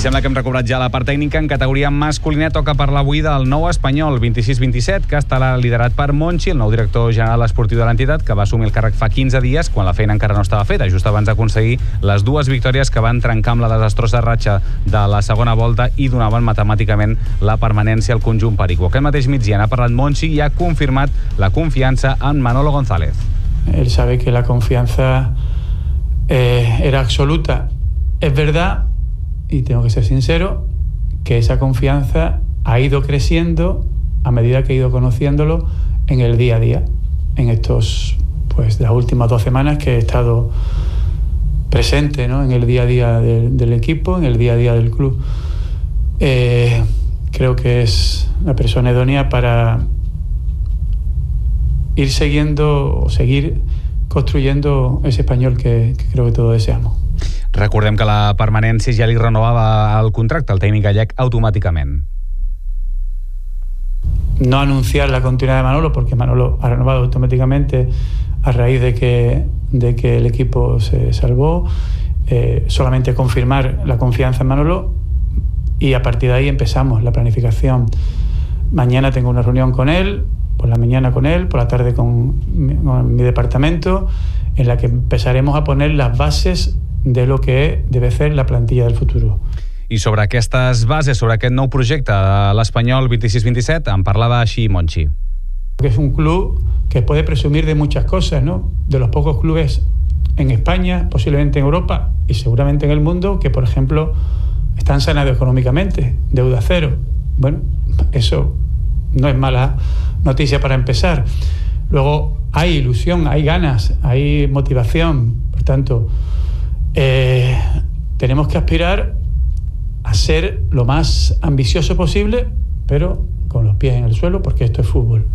sembla que hem recuperat ja la part tècnica. En categoria masculina toca parlar avui del nou Espanyol 26-27, que estarà liderat per Monchi, el nou director general esportiu de l'entitat, que va assumir el càrrec fa 15 dies, quan la feina encara no estava feta, just abans d'aconseguir les 2 victòries que van trencar amb la desastrosa ratxa de la segona volta i donaven matemàticament la permanència al conjunt perico. Aquest mateix migdia n'ha parlat Monchi i ha confirmat la confiança en Manolo González. Él sabe que la confianza era absoluta. Es verdad, y tengo que ser sincero, que esa confianza ha ido creciendo a medida que he ido conociéndolo en el día a día, en estos, pues, las últimas 2 semanas que he estado presente, ¿no?, en el día a día del equipo, en el día a día del club. Creo que es la persona idónea para ir siguiendo o seguir construyendo ese Espanyol que creo que todos deseamos. Recordem que la permanència ja li renovava el contracte al tècnic gallec automàticament. No anunciar la continuidad de Manolo, porque Manolo ha renovado automáticamente a raíz de que el equipo se salvó. Solamente confirmar la confianza en Manolo y a partir de ahí empezamos la planificación. Mañana tengo una reunión con él, por la mañana con él, por la tarde con mi departamento, en la que empezaremos a poner las bases de lo que debe ser la plantilla del futuro. I sobre aquestes bases, sobre aquest nou projecte de l'Espanyol 26-27, en parlava així Monchi. Es un club que puede presumir de muchas cosas, ¿no? De los pocos clubes en España, posiblemente en Europa y seguramente en el mundo, que, por ejemplo, están sanados económicamente, deuda cero. Bueno, eso no es mala noticia para empezar. Luego hay ilusión, hay ganas, hay motivación. Por tanto, tenemos que aspirar a ser lo más ambicioso posible, pero con los pies en el suelo, porque esto es fútbol.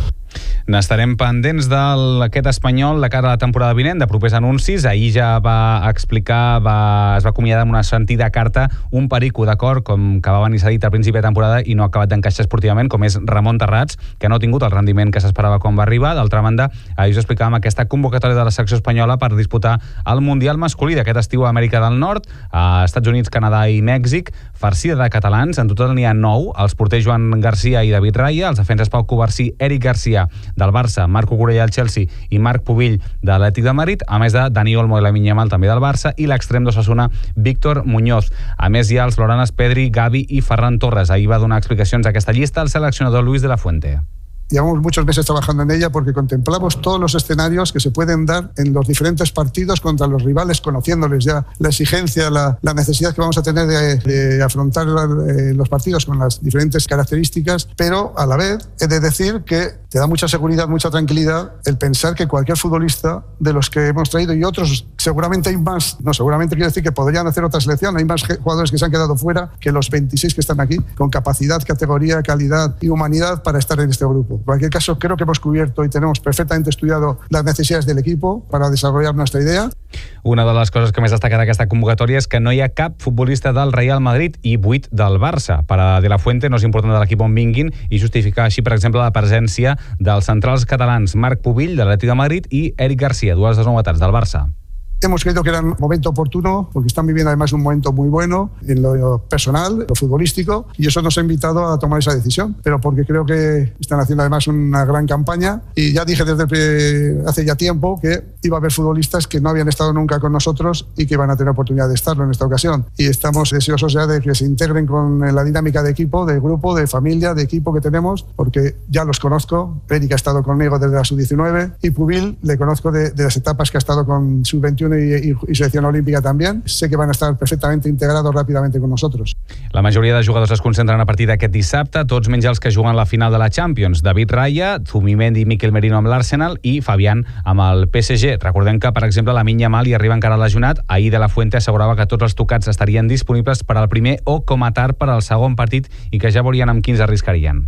N'estarem pendents d'aquest Espanyol de cara a la temporada vinent, de propers anuncis. Ahir ja va explicar, es va acomiadar amb una sentida carta un perico d'acord, com que va venir cedit a principi de temporada i no ha acabat d'encaixar esportivament, com és Ramon Terrats, que no ha tingut el rendiment que s'esperava quan va arribar. D'altra banda, ahir us explicàvem aquesta convocatòria de la secció espanyola per disputar el Mundial masculí d'aquest estiu a Amèrica del Nord, a Estats Units, Canadà i Mèxic, farcida de catalans. En total n'hi ha 9, els porters Joan Garcia i David Raya, els defenses Pau Covarsí, Eric Garcia del Barça, Marc Cucurella del Chelsea i Marc Pubill de l'Atlètic de Madrid, a més de Dani Olmo i Lamine Yamal també del Barça, i l'extrem d'Osasuna Víctor Muñoz. A més hi ha els Loranes Pedri, Gavi i Ferran Torres. Ahir va donar explicacions a aquesta llista el seleccionador Luis de la Fuente. Llevamos muchos meses trabajando en ella porque contemplamos todos los escenarios que se pueden dar en los diferentes partidos contra los rivales, conociéndoles ya la exigencia, la necesidad que vamos a tener de afrontar los partidos con las diferentes características, pero a la vez he de decir que te da mucha seguridad, mucha tranquilidad el pensar que cualquier futbolista de los que hemos traído y otros, seguramente hay más, no, seguramente quiero decir que podrían hacer otra selección, hay más jugadores que se han quedado fuera que los 26 que están aquí, con capacidad, categoría, calidad y humanidad para estar en este grupo. En cualquier caso, creo que hemos cubierto y tenemos perfectament estudiado las necesidades del equipo para desarrollar nuestra idea. Una de les coses que més destaca d'aquesta convocatòria és que no hi ha cap futbolista del Real Madrid i 8 del Barça. Per a De la Fuente no és important de l'equip on vinguin i justificar així, per exemple, la presència dels centrals catalans Marc Pubill de l'Atlètic de Madrid i Eric Garcia, dues de les novetats del Barça. Hemos creído que era un momento oportuno porque están viviendo además un momento muy bueno en lo personal, lo futbolístico, y eso nos ha invitado a tomar esa decisión, pero porque creo que están haciendo además una gran campaña y ya dije desde hace ya tiempo que iba a haber futbolistas que no habían estado nunca con nosotros y que iban a tener oportunidad de estarlo en esta ocasión, y estamos deseosos ya de que se integren con la dinámica de equipo, de grupo, de familia, de equipo que tenemos, porque ya los conozco. Eric ha estado conmigo desde la sub-19 y Pubill le conozco de las etapas que ha estado con sub-21 y selección olímpica también. Sé que van a estar perfectamente integrados rápidamente con nosotros. La majoria de jugadors es concentren a partir d'aquest dissabte, tots menys els que juguen la final de la Champions. David Raya, Zubimendi i Mikel Merino amb l'Arsenal i Fabián amb el PSG. Recordem que, per exemple, Lamine Yamal hi arriba encara lesionat. Ahir De la Fuente assegurava que tots els tocats estarien disponibles per al primer o com a tard per al segon partit i que ja veurien amb quins arriscarien.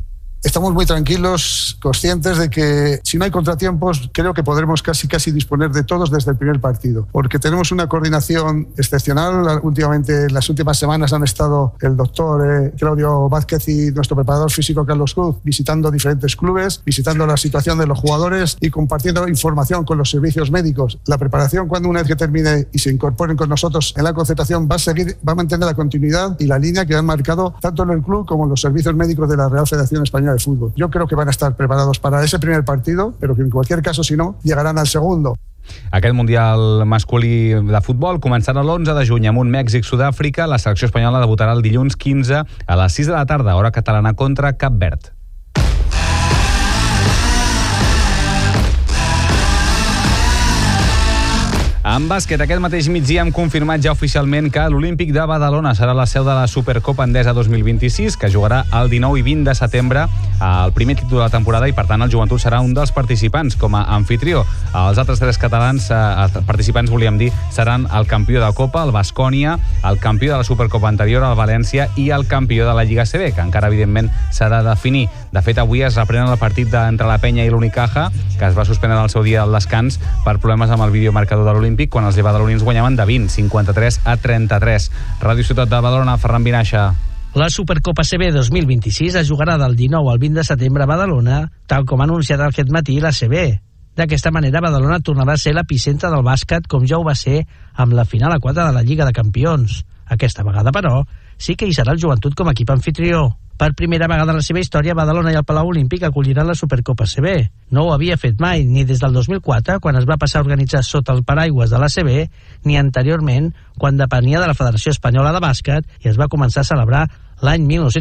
Estamos muy tranquilos, conscientes de que si no hay contratiempos, creo que podremos casi disponer de todos desde el primer partido, porque tenemos una coordinación excepcional. Últimamente, en las últimas semanas han estado el doctor Claudio Vázquez y nuestro preparador físico Carlos Cruz visitando diferentes clubes, visitando la situación de los jugadores y compartiendo información con los servicios médicos. La preparación, cuando una vez que termine y se incorporen con nosotros en la concentración, va a mantener la continuidad y la línea que han marcado tanto en el club como en los servicios médicos de la Real Federación Española de Fútbol. Yo creo que van a estar preparados para ese primer partido, pero que en cualquier caso, si no, llegarán al segundo. Aquest Mundial masculí de futbol començarà l'11 de juny amb un Mèxic-Sud-àfrica. La selecció espanyola debutarà el dilluns 15 a les 6 de la tarda, hora catalana, contra Cap Verd. En bàsquet, aquest mateix migdia hem confirmat ja oficialment que l'Olímpic de Badalona serà la seu de la Supercopa Endesa 2026, que jugarà el 19 i 20 de setembre, el primer títol de la temporada, i per tant el Joventut serà un dels participants com a anfitrió. Els altres tres participants, volíem dir, seran el campió de Copa, el Baskonia, el campió de la Supercopa anterior, el València, i el campió de la Lliga CB, que encara, evidentment, s'ha de definir. De fet, avui es reprenen el partit entre la Penya i l'Unicaja, que es va suspendre al seu dia al descans per problemes amb el videomarcador de l'Olímpic, quan els badalonins guanyaven de 20, 53-33. Ràdio Ciutat de Badalona, Ferran Vinaixa. La Supercopa CB 2026 es jugarà del 19 al 20 de setembre a Badalona, tal com ha anunciat aquest matí la CB. D'aquesta manera, Badalona tornarà a ser l'epicentre del bàsquet, com ja ho va ser amb la final a 4 de la Lliga de Campions. Aquesta vegada, però, sí que hi serà el Joventut com a equip anfitrió. Per primera vegada en la seva història, Badalona i el Palau Olímpic acolliran la Supercopa CB. No ho havia fet mai, ni des del 2004, quan es va passar a organitzar sota el paraigües de la CB, ni anteriorment, quan depenia de la Federació Espanyola de Bàsquet i es va començar a celebrar l'any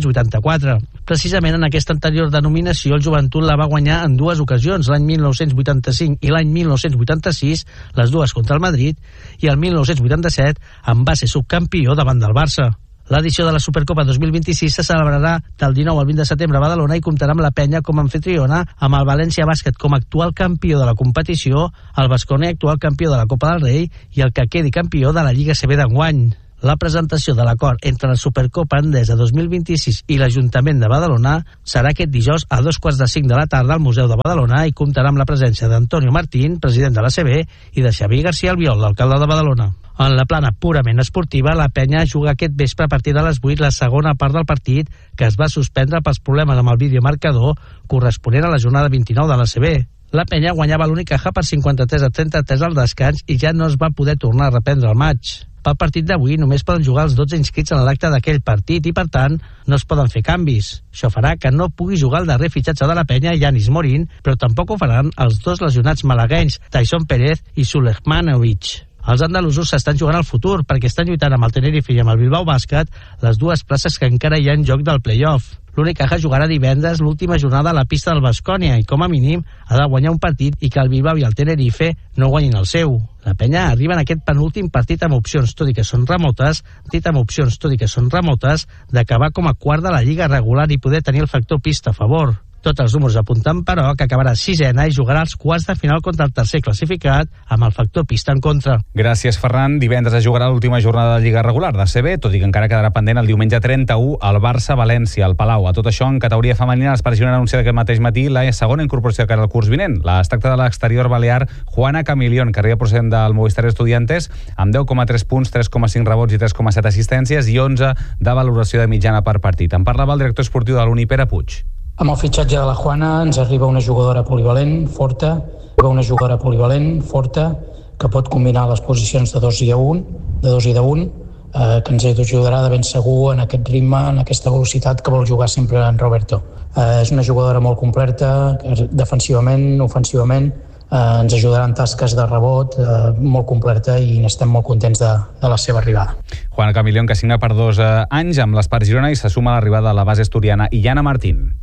1984. Precisament en aquesta anterior denominació, el Joventut la va guanyar en dues ocasions, l'any 1985 i l'any 1986, les dues contra el Madrid, i el 1987 en va ser subcampió davant del Barça. L'edició de la Supercopa 2026 se celebrarà del 19 al 20 de setembre a Badalona i comptarà amb la Penya com a anfitriona, amb el València Bàsquet com a actual campió de la competició, el Baskonia actual campió de la Copa del Rei i el que quedi campió de la Lliga CB d'enguany. La presentació de l'acord entre la Supercopa Endesa 2026 i l'Ajuntament de Badalona serà aquest dijous a 2:45 de la tarda al Museu de Badalona i comptarà amb la presència d'Antonio Martín, president de la CB, i de Xavier García Albiol, l'alcalde de Badalona. En la plana purament esportiva, la Penya juga aquest vespre a partir de les 8 la segona part del partit, que es va suspendre pels problemes amb el videomarcador corresponent a la jornada 29 de la CB. La Penya guanyava l'Unicaja per 53-33 al descans i ja no es va poder tornar a reprendre el maig. Pel partit d'avui només poden jugar els 12 inscrits en l'acte d'aquell partit i, per tant, no es poden fer canvis. Això farà que no pugui jugar el darrer fitxatge de la Penya, Yanis Morin, però tampoc ho faran els dos lesionats malaguenys, Tyson Pérez i Sulejmanovic. Els andalusos s'estan jugant al futur perquè estan lluitant amb el Tenerife i amb el Bilbao Bàsquet les dues places que encara hi ha en joc del play-off. L'Unicaja jugarà divendres l'última jornada a la pista del Baskonia i, com a mínim, ha de guanyar un partit i que el Bilbao i el Tenerife no guanyin el seu. La Penya arriba en aquest penúltim partit amb opcions, tot i que són remotes, d'acabar com a quart de la Lliga regular i poder tenir el factor pista a favor. Tots els números apunten, però, que acabarà sisena i jugarà als quarts de final contra el tercer classificat amb el factor pista en contra. Gràcies, Ferran. Divendres es jugarà l'última jornada de Lliga regular de CB, tot i que encara quedarà pendent el diumenge 31 al Barça-València, al Palau. A tot això, en categoria femenina, l'Esport Girona ha anunciat aquest mateix matí la segona incorporació que era el curs vinent. Es tracta de l'exterior balear Juana Camilión, que arriba procedent del Movistar Estudiantes, amb 10,3 punts, 3,5 rebots i 3,7 assistències i 11 de valoració de mitjana per partit. En parlava el director esportiu de l'Uni, Pere Puig. Amb el fitxatge de la Juana ens arriba una jugadora polivalent, forta, que pot combinar les posicions de 2 i de 1, que ens ajudarà de ben segur en aquest ritme, en aquesta velocitat que vol jugar sempre en Roberto. És una jugadora molt completa, defensivament, ofensivament, ens ajudarà en tasques de rebot, molt completa, i n'estem molt contents de la seva arribada. Juana Camilión, que signa per 2 anys amb l'Esport Girona i se suma a l'arribada de la base asturiana Illana Martín.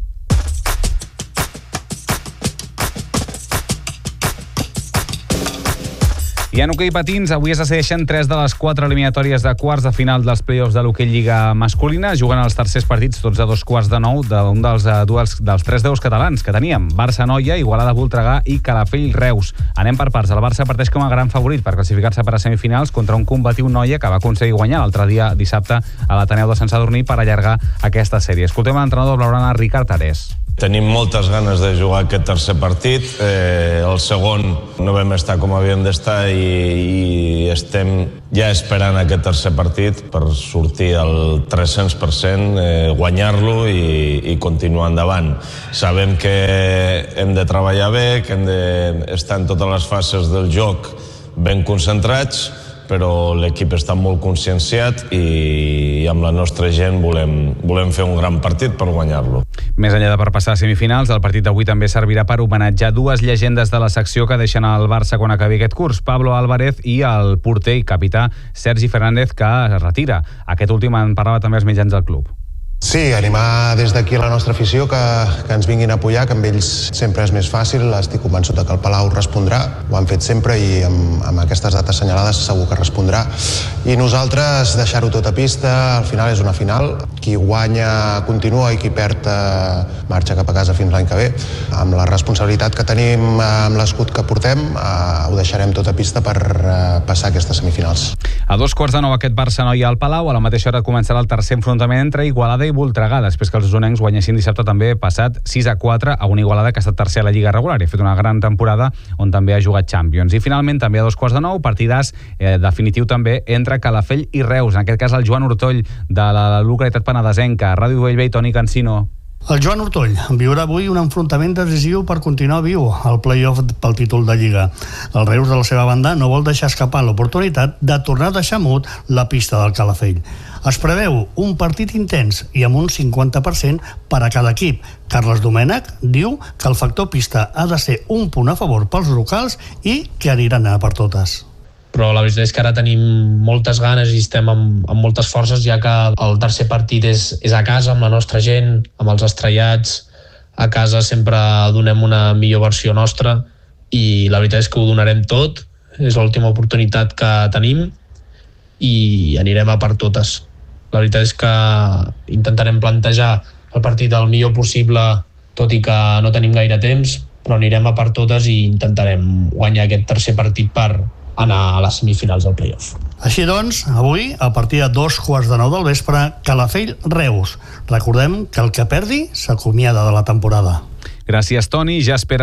I en hoquei patins, avui es decideixen 3 de les 4 eliminatòries de quarts de final dels play-offs de l'hoquei Lliga masculina. Juguen els tercers partits, tots a 2:15 d'un dels 3 deus catalans que teníem. Barça-Noia, Igualada-Voltregà i Calafell-Reus. Anem per parts. El Barça parteix com a gran favorit per classificar-se per a semifinals contra un combatiu Noia que va aconseguir guanyar l'altre dia dissabte a l'Ateneu de Sant Sadurní per allargar aquesta sèrie. Escoltem l'entrenador blaugrana Ricard Ares. Tenim moltes ganes de jugar aquest tercer partit. El segon no vam estar com havíem d'estar i estem ja esperant aquest tercer partit per sortir al 300%, guanyar-lo i continuar endavant. Sabem que hem de treballar bé, que hem d'estar en totes les fases del joc ben concentrats, però l'equip està molt conscienciat i amb la nostra gent volem fer un gran partit per guanyar-lo. Més enllà de per passar a semifinals, el partit d'avui també servirà per homenatjar dues llegendes de la secció que deixen el Barça quan acabi aquest curs, Pablo Álvarez i el porter i capità Sergi Fernández, que es retira. Aquest últim en parlava també als mitjans del club. Sí, animar des d'aquí la nostra afició que ens vinguin a apoyar, que amb ells sempre és més fàcil. Estic convençut que el Palau respondrà, ho han fet sempre i amb aquestes dates assenyalades segur que respondrà. I nosaltres deixar-ho tot a pista, al final és una final. Qui guanya continua i qui perd marxa cap a casa fins l'any que ve. Amb la responsabilitat que tenim, amb l'escut que portem, ho deixarem tot a pista per passar aquestes semifinals. A 2:15 aquest Barça-Noia al Palau, a la mateixa hora començarà el tercer enfrontament entre Igualada i Voltregà, després que els osonencs guanyessin dissabte també passat 6-4 a una Igualada que ha estat tercer a la Lliga regular i ha fet una gran temporada on també ha jugat Champions. I finalment també a 2:15 partidàs definitiu també entre Calafell i Reus, en aquest cas el Joan Ortoll de la localitat penedesenca. Ràdio Bellvei, Toni Cancino. El Joan Ortoll viurà avui un enfrontament decisiu per continuar viu al play-off pel títol de Lliga. El Reus, de la seva banda, no vol deixar escapar l'oportunitat de tornar a deixar mut la pista del Calafell. Es preveu un partit intens i amb un 50% per a cada equip. Carles Domènech diu que el factor pista ha de ser un punt a favor pels locals i que aniran a per totes. Però la veritat és que ara tenim moltes ganes i estem amb moltes forces, ja que el tercer partit és a casa, amb la nostra gent, amb els estrellats. A casa sempre donem una millor versió nostra i la veritat és que ho donarem tot. És l'última oportunitat que tenim i anirem a per totes. La veritat és que intentarem plantejar el partit el millor possible, tot i que no tenim gaire temps, però anirem a per totes i intentarem guanyar aquest tercer partit per anar a les semifinals del play-off. Així doncs, avui, a partir de 2:15 del vespre, Calafell-Reus. Recordem que el que perdi s'acomiada de la temporada. Gràcies, Toni. Ja espera